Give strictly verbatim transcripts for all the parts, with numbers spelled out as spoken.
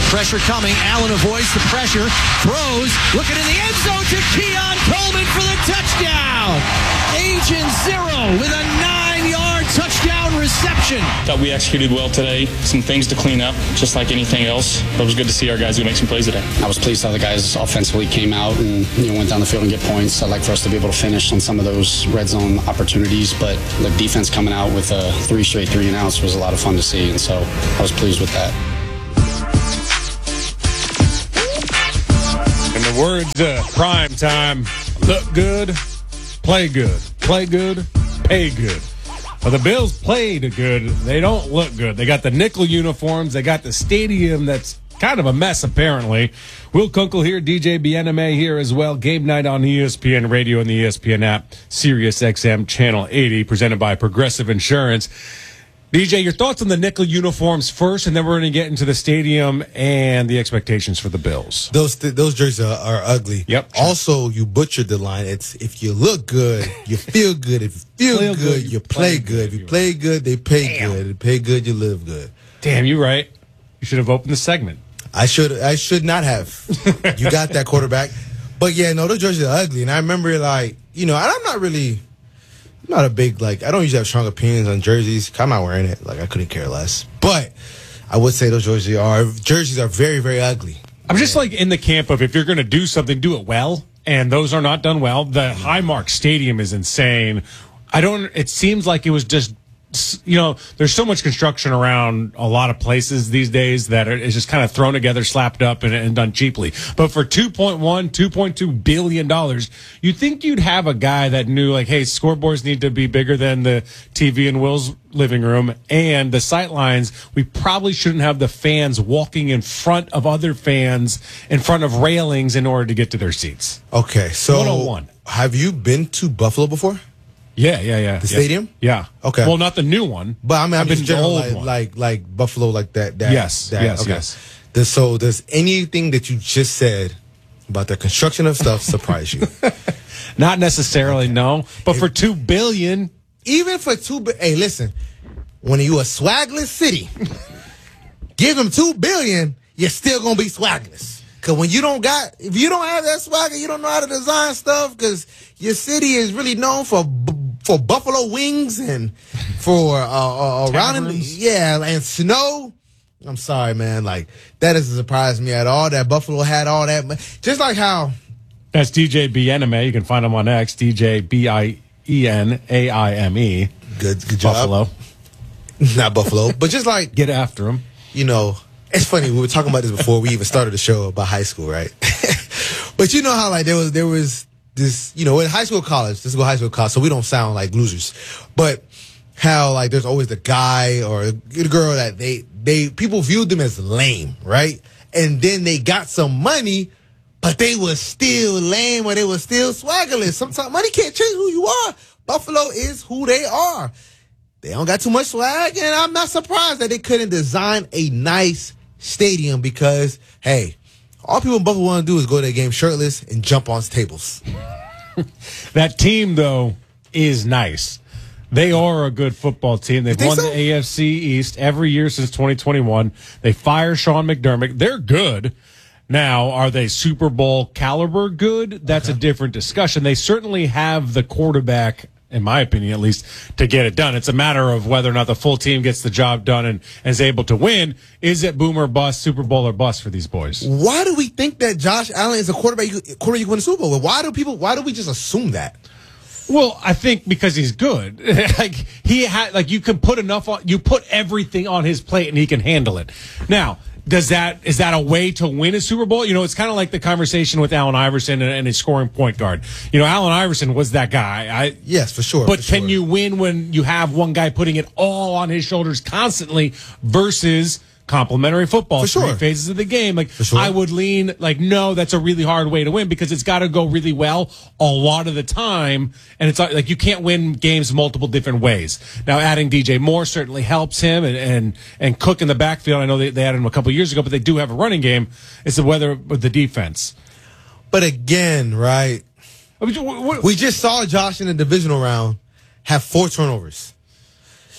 Pressure coming. Allen avoids the pressure. Throws. Looking in the end zone to Keon Coleman for the touchdown. Agent Zero with a nine-yard touchdown reception. Thought we executed well today. Some things to clean up, just like anything else. But it was good to see our guys go make some plays today. I was pleased how the guys offensively came out and you know, went down the field and get points. I'd like for us to be able to finish on some of those red zone opportunities. But the defense coming out with a three straight three and outs was a lot of fun to see. And so I was pleased with that. In the words of prime time, look good, play good. Play good, pay good. Well, the Bills played good. They don't look good. They got the nickel uniforms. They got the stadium that's kind of a mess, apparently. Will Kunkel here, D J B N M A here as well. Game night on E S P N Radio and the E S P N app, Sirius X M Channel eighty, presented by Progressive Insurance. D J, your thoughts on the nickel uniforms first, and then we're going to get into the stadium and the expectations for the Bills. Those th- those jerseys are, are ugly. Yep. True. Also, you butchered the line. It's if you look good, you feel good. If you feel Feel good, good, you you play play good. good. If you play good, they pay Damn. good. If pay good, you live good. Damn, you're right. You should have opened the segment. I should I should not have. You got that, quarterback. But yeah, no, those jerseys are ugly. And I remember, like, you know, and I'm not really. I'm not a big, like, I don't usually have strong opinions on jerseys. I'm not wearing it. Like, I couldn't care less. But I would say those jerseys are jerseys are very, very ugly. I'm just like in the camp of if you're going to do something, do it well. And those are not done well. The Highmark Stadium is insane. I don't, it seems like it was just, you know, there's so much construction around a lot of places these days that it's just kind of thrown together, slapped up, and, and done cheaply. But for two point one, two point two billion dollars, you'd think you'd have a guy that knew, like, hey, scoreboards need to be bigger than the T V in Will's living room, and the sight lines, we probably shouldn't have the fans walking in front of other fans, in front of railings in order to get to their seats. Okay, so one oh one. Have you been to Buffalo before? Yeah, yeah, yeah. The yeah. stadium? Yeah. Okay. Well, not the new one. But I mean, I'm I've just been to the general, old like, one. like like Buffalo, like that. that Yes, that, yes, okay. yes. Does, so does anything that you just said about the construction of stuff surprise you? Not necessarily, Okay. no. But If- for two billion, Even for two, bi- hey, listen, when you a swagless city, give them two billion, you're still gonna be swagless. Cause when you don't got, if you don't have that swagger, you don't know how to design stuff. Cause your city is really known for b- for buffalo wings and for uh, uh around in the, Taverns. yeah, and snow. I'm sorry, man. Like that doesn't surprise me at all. That Buffalo had all that, mo- just like how. that's D J B N M A. You can find him on X, D J B I E N A I M E. Good, good job. Buffalo. Not Buffalo, but just like Get after him. you know, it's funny. We were talking about this before we even started the show about high school, right? But you know how like there was there was this, you know, in high school, college. Let's go high school, college, so we don't sound like losers. But how like there's always the guy or the girl that they they people viewed them as lame, right? And then they got some money, but they was still lame or they was still swaggerless. Sometimes money can't change who you are. Buffalo is who they are. They don't got too much swag, and I'm not surprised that they couldn't design a nice stadium because, hey, all people in Buffalo want to do is go to their game shirtless and jump on tables. That team, though, is nice. They are a good football team. They've think won so? the A F C East every year since twenty twenty-one. They fire Sean McDermott. They're good. Now, are they Super Bowl caliber good? That's okay. A different discussion. They certainly have the quarterback, in my opinion at least, to get it done. It's a matter of whether or not the full team gets the job done and, and is able to win. Is it boom or bust, Super Bowl or bust for these boys? Why do we think that Josh Allen is a quarterback you, quarterback you win the Super Bowl with? Why do people? Why do we just assume that? Well, I think because he's good. like he had, like you can put enough on, you put everything on his plate and he can handle it. Now, does that is that a way to win a Super Bowl? You know, it's kind of like the conversation with Allen Iverson and, and his scoring point guard. You know, Allen Iverson was that guy. I yes, for sure. But for can sure. you win when you have one guy putting it all on his shoulders constantly versus complementary football, For sure. three phases of the game? Like sure. I would lean like no, that's a really hard way to win because it's got to go really well a lot of the time, and it's like you can't win games multiple different ways. Now adding D J Moore certainly helps him, and and, and Cook in the backfield. I know they, they added him a couple years ago, but they do have a running game. It's the weather with the defense. But again, right? I mean, what, what, We just saw Josh in the divisional round have four turnovers.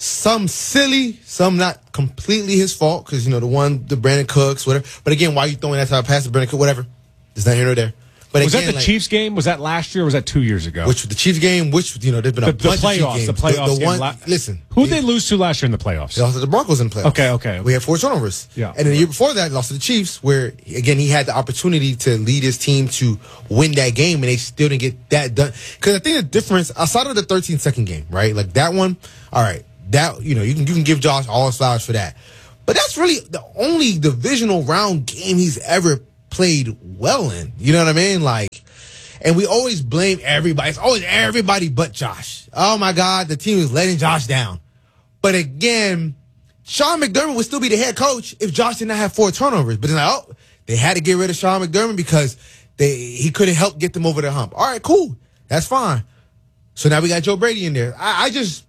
Some silly, some not completely his fault because, you know, the one, the Brandon Cooks, whatever. But again, why are you throwing that type of pass to Brandon Cook, whatever? There's not here nor there. But was again, that the like, Chiefs game? Was that last year or was that two years ago? Which the Chiefs game, which, you know, there's been a the, the bunch playoffs, of Chiefs games. the playoffs. The, the one, la- listen. Who'd they lose to last year in the playoffs? They lost to the Broncos in the playoffs. Okay, okay. We had four turnovers. Yeah. And then the year before that, lost to the Chiefs, where, again, he had the opportunity to lead his team to win that game, and they still didn't get that done. Because I think the difference, outside of the thirteen-second game, right? Like, that one, all right, that, you know, you can, you can give Josh all his flowers for that. But that's really the only divisional round game he's ever played well in. You know what I mean? Like, and we always blame everybody. It's always everybody but Josh. Oh, my God, the team is letting Josh down. But again, Sean McDermott would still be the head coach if Josh did not have four turnovers. But then, like, oh, they had to get rid of Sean McDermott because they he couldn't help get them over the hump. All right, cool. That's fine. So now we got Joe Brady in there. I, I just,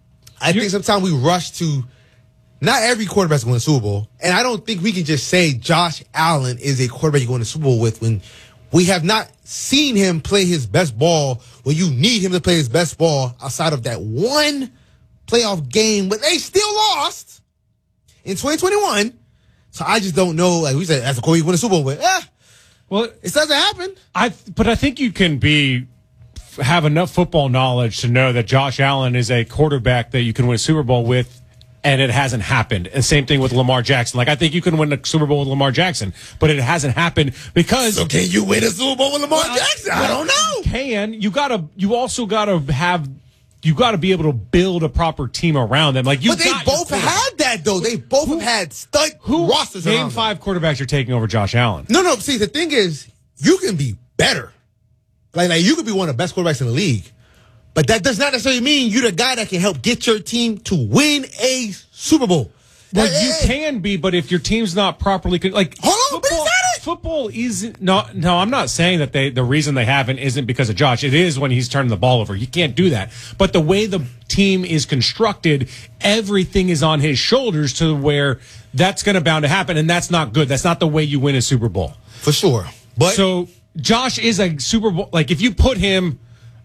I You're, think sometimes we rush to, not every quarterback's going to the Super Bowl. And I don't think we can just say Josh Allen is a quarterback you're going to the Super Bowl with when we have not seen him play his best ball when you need him to play his best ball outside of that one playoff game, but they still lost in twenty twenty-one. So I just don't know. Like we said, as a quarterback, you win a Super Bowl, but eh, well, it doesn't happen. I, but I think you can be have enough football knowledge to know that Josh Allen is a quarterback that you can win a Super Bowl with. And it hasn't happened. And same thing with Lamar Jackson. Like, I think you can win a Super Bowl with Lamar Jackson, but it hasn't happened because. So can you win a Super Bowl with Lamar well, Jackson? I, I don't know. You can. You gotta, you also gotta have, you gotta be able to build a proper team around them. Like, you But they got both had that, though. They both who, have had stud who, rosters Name around five them. quarterbacks you're taking over Josh Allen. No, no. See, the thing is, you can be better. Like, like you could be one of the best quarterbacks in the league. But that does not necessarily mean you're the guy that can help get your team to win a Super Bowl. Well, That- you can be, but if your team's not properly con- like Hold on, but football, is that it? football isn't. No, no, I'm not saying that they. The reason they haven't isn't because of Josh. It is when he's turning the ball over. You can't do that. But the way the team is constructed, everything is on his shoulders to where that's going to bound to happen, and that's not good. That's not the way you win a Super Bowl. For sure. But So Josh is a Super Bowl. Like if you put him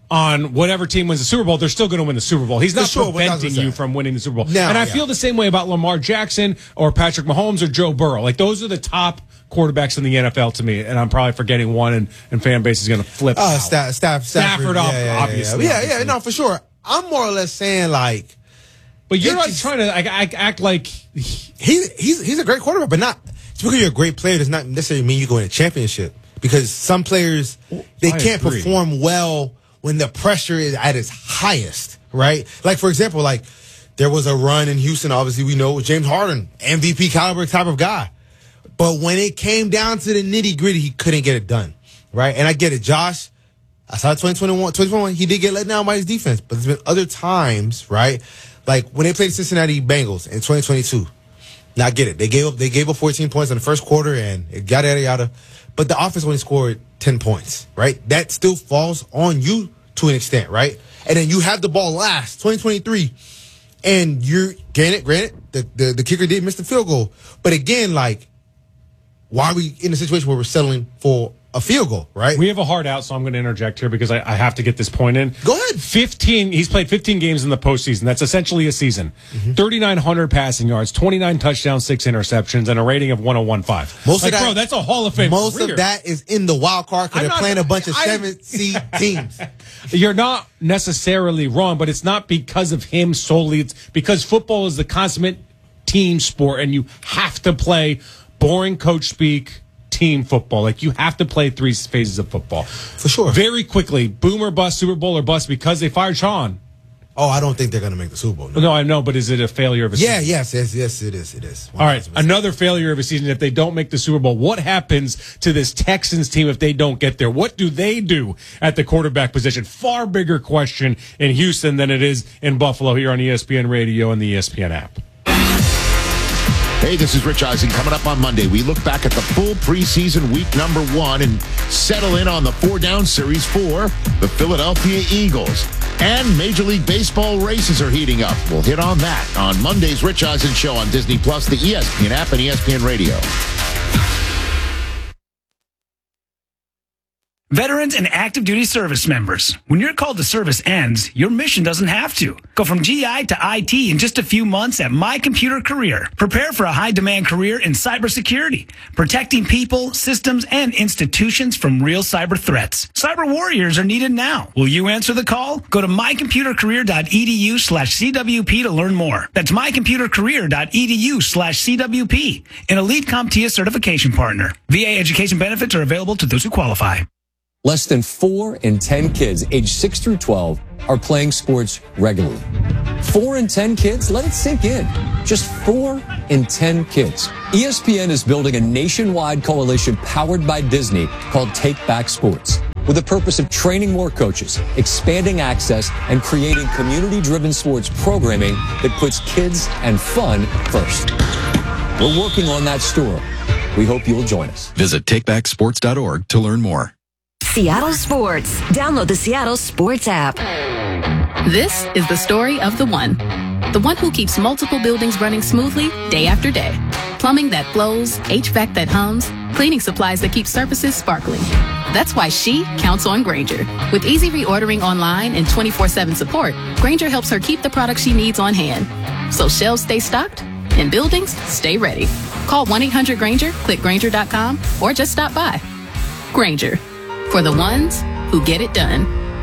on whatever team wins the Super Bowl, they're still going to win the Super Bowl. He's not For sure, preventing one thousand percent. you from winning the Super Bowl. Now, and I yeah. feel the same way about Lamar Jackson or Patrick Mahomes or Joe Burrow. Like those are the top quarterbacks in the N F L to me, and I'm probably forgetting one, and, and fan base is going to flip Oh, out. Staff, Staff, Stafford, Stafford, yeah, yeah, yeah, obviously, Yeah, yeah, obviously. no, for sure. I'm more or less saying, like, But you're it like just- trying to like, act, act like he he's he's a great quarterback, but not just because you're a great player does not necessarily mean you go in a championship. Because some players, they I can't agree. perform well when the pressure is at its highest, right? Like, for example, like, there was a run in Houston, obviously we know, with James Harden, M V P caliber type of guy. But when it came down to the nitty gritty, he couldn't get it done, right? And I get it, Josh. I saw twenty twenty-one, twenty twenty-one, he did get let down by his defense. But there's been other times, right? Like when they played the Cincinnati Bengals in twenty twenty-two. Now I get it. They gave up they gave up fourteen points in the first quarter and yada yada yada. But the offense only scored ten points, right? That still falls on you to an extent, right? And then you have the ball last, twenty twenty-three, and you're granted, granted, the, the, the kicker did miss the field goal. But again, like, why are we in a situation where we're settling for a field goal, right? we have a hard out, so I'm going to interject here because I, I have to get this point in. Go ahead. fifteen, he's played fifteen games in the postseason. That's essentially a season. Mm-hmm. thirty-nine hundred passing yards, twenty-nine touchdowns, six interceptions, and a rating of one oh one point five. Most like, of that, bro, that's a Hall of Fame Most career. of that is in the wild card because I'm they're not- playing a bunch of I- seven seed teams. You're not necessarily wrong, but it's not because of him solely. It's because football is the consummate team sport, and you have to play boring coach speak team football. Like you have to play three phases of football. For sure. Very quickly, boom or bust, Super Bowl or bust because they fired Sean. Oh, I don't think they're going to make the Super Bowl. No. No, I know, but is it a failure of a Yeah, season? yes, yes, yes, it is. It is. All right, another failure of a season if they don't make the Super Bowl. What happens to this Texans team if they don't get there? What do they do at the quarterback position? Far bigger question in Houston than it is in Buffalo here on E S P N Radio and the E S P N app. Hey, this is Rich Eisen. Coming up on Monday, we look back at the full preseason week number one and settle in on the four-down series for the Philadelphia Eagles. And Major League Baseball races are heating up. We'll hit on that on Monday's Rich Eisen Show on Disney Plus, the E S P N app, and E S P N Radio. Veterans and active duty service members, when your call to service ends, your mission doesn't have to. Go from G I to I T in just a few months at My Computer Career. Prepare for a high-demand career in cybersecurity, protecting people, systems, and institutions from real cyber threats. Cyber warriors are needed now. Will you answer the call? Go to mycomputercareer.edu slash CWP to learn more. That's mycomputercareer.edu slash CWP, an elite CompTIA certification partner. V A education benefits are available to those who qualify. Less than four in ten kids aged six through twelve are playing sports regularly. Four in ten kids? Let it sink in. Just four in ten kids. E S P N is building a nationwide coalition powered by Disney called Take Back Sports, with the purpose of training more coaches, expanding access, and creating community-driven sports programming that puts kids and fun first. We're working on that story. We hope you'll join us. Visit take back sports dot org to learn more. Seattle Sports. Download the Seattle Sports app. This is the story of the one. The one who keeps multiple buildings running smoothly day after day. Plumbing that flows, H V A C that hums, cleaning supplies that keep surfaces sparkling. That's why she counts on Grainger. With easy reordering online and twenty-four seven support, Grainger helps her keep the products she needs on hand. So shelves stay stocked and buildings stay ready. Call one eight hundred Grainger, click Grainger dot com, or just stop by. Grainger. For the ones who get it done.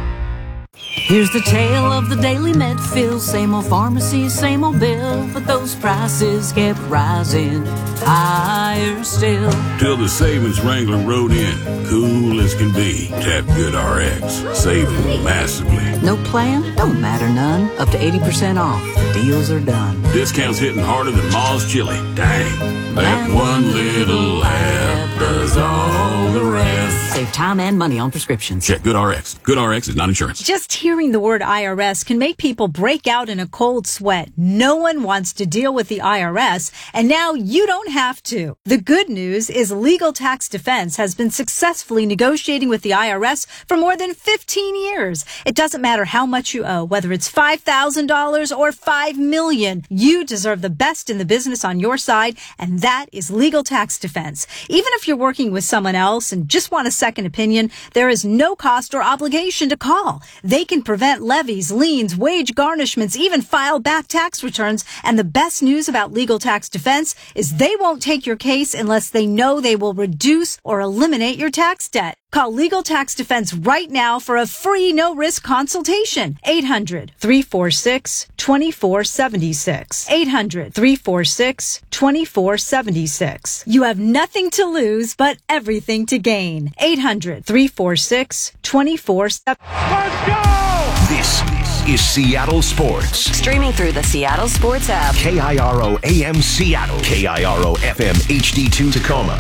Here's the tale of the daily Medfield. Same old pharmacy, same old bill, but those prices kept rising higher still. Till the savings Wrangler rode in, cool as can be. Tap Good R X, saving massively. No plan? Don't matter none. Up to eighty percent off. The deals are done. Discounts hitting harder than Ma's chili. Dang. That one little app does all the rest. Save time and money on prescriptions. Check Good R X. Good R X is not insurance. Just hearing the word I R S can make people break out in a cold sweat. No one wants to deal with the I R S, and now you don't have to. The good news is Legal Tax Defense has been successfully negotiating with the I R S for more than fifteen years. It doesn't matter how much you owe, whether it's five thousand dollars or five million dollars. You deserve the best in the business on your side, and that is Legal Tax Defense. Even if you're working with someone else and just want a second opinion, there is no cost or obligation to call. They can prevent levies, liens, wage garnishments, even file back tax returns. And the best news about Legal Tax Defense is they won't take your case unless they know they will reduce or eliminate your tax debt. Call Legal Tax Defense right now for a free no-risk consultation. eight hundred, three four six, two four seven six. eight hundred, three four six, two four seven six. You have nothing to lose, but everything to gain. eight hundred, three four six, two four seven six. Let's go! This is Seattle Sports. Streaming through the Seattle Sports app. K I R O A M Seattle. K I R O F M H D two Tacoma.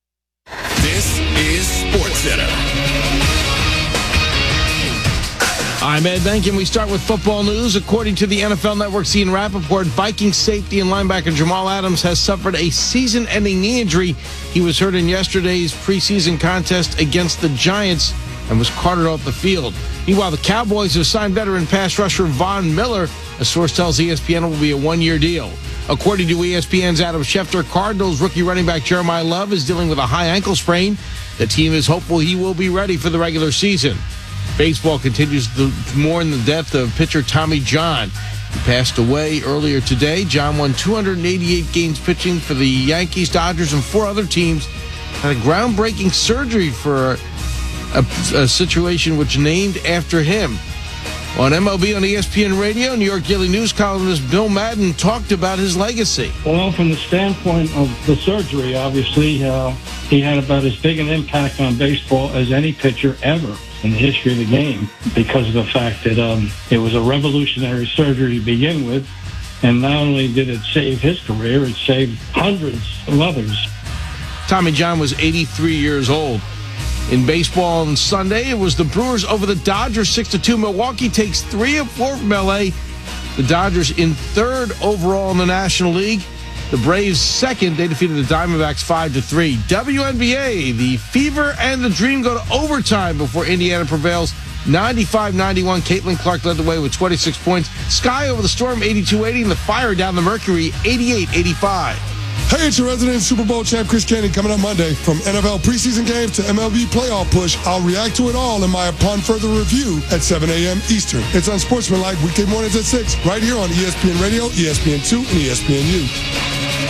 This is SportsCenter. I'm Ed Benkin. We start with football news. According to the N F L Network's Ian Rappaport, Vikings safety and linebacker Jamal Adams has suffered a season-ending knee injury. He was hurt in yesterday's preseason contest against the Giants and was carted off the field. Meanwhile, the Cowboys have signed veteran pass rusher Von Miller. A source tells E S P N it will be a one-year deal. According to E S P N's Adam Schefter, Cardinals rookie running back Jeremiah Love is dealing with a high ankle sprain. The team is hopeful he will be ready for the regular season. Baseball continues to mourn the death of pitcher Tommy John. He passed away earlier today. John won two hundred eighty-eight games pitching for the Yankees, Dodgers, and four other teams. Had a groundbreaking surgery for a, a situation which named after him. On M L B on E S P N Radio, New York Daily News columnist Bill Madden talked about his legacy. Well, from the standpoint of the surgery, obviously, uh, he had about as big an impact on baseball as any pitcher ever in the history of the game, because of the fact that um, it was a revolutionary surgery to begin with, and not only did it save his career, it saved hundreds of others. Tommy John was eighty-three years old. In baseball on Sunday, it was the Brewers over the Dodgers six to two. Milwaukee takes three of four from L A. The Dodgers in third overall in the National League. The Braves second. They defeated the Diamondbacks five to three. W N B A, the Fever and the Dream go to overtime before Indiana prevails ninety-five ninety-one. Caitlin Clark led the way with twenty-six points. Sky over the Storm eighty-two eighty, and the Fire down the Mercury eighty-eight eighty-five. Hey, it's your resident Super Bowl champ, Chris Candy, coming up Monday. From N F L preseason games to M L B playoff push, I'll react to it all in my Upon Further Review at seven a.m. Eastern. It's Unsportsmanlike weekday mornings at six, right here on E S P N Radio, E S P N two, and E S P N U.